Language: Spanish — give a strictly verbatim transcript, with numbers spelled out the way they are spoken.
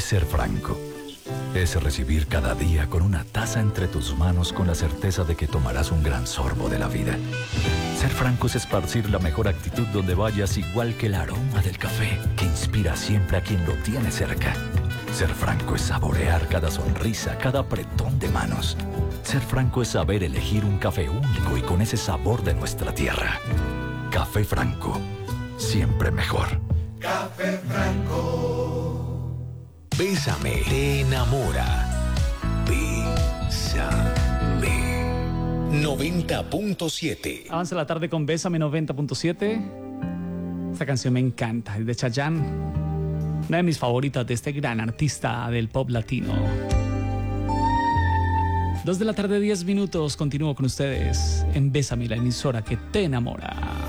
ser franco. Es recibir cada día con una taza entre tus manos con la certeza de que tomarás un gran sorbo de la vida. Ser franco es esparcir la mejor actitud donde vayas, igual que el aroma del café que inspira siempre a quien lo tiene cerca. Ser franco es saborear cada sonrisa, cada apretón de manos. Ser franco es saber elegir un café único y con ese sabor de nuestra tierra. Café Franco, siempre mejor. Café Franco. Bésame, te enamora. Bésame. noventa punto siete. Avanza la tarde con Bésame noventa punto siete. Esta canción me encanta, es de Chayanne, una de mis favoritas de este gran artista del pop latino. Dos de la tarde, diez minutos. Continúo con ustedes en Bésame, la emisora que te enamora.